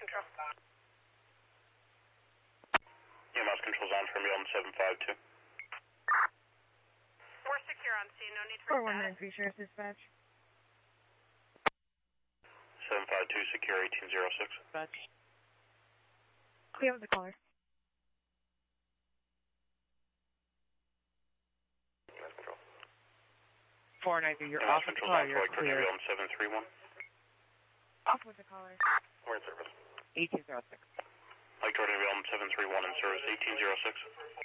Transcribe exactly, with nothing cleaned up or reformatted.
Control. E M S Control's on for me on seven five two. We're secure on scene, no need for four one nine three, Sheriff Dispatch. seven five two, secure eighteen zero six. Dispatch. We have the caller. E M S Control. four nine three, you're E M S off with the Control's caller, on for you're Lake clear. Virginia on seven three one. Off with the caller. We're in service. eighteen zero six. Lake Jordan on seven three one in service, eighteen zero six.